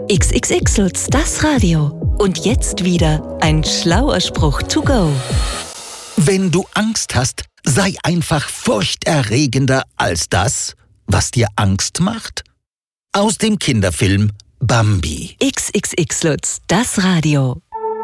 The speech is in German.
XXX Lutz, das Radio. Und jetzt wieder ein schlauer Spruch to go. Wenn du Angst hast, sei einfach furchterregender als das, was dir Angst macht. Aus dem Kinderfilm Bambi. XXX Lutz, das Radio.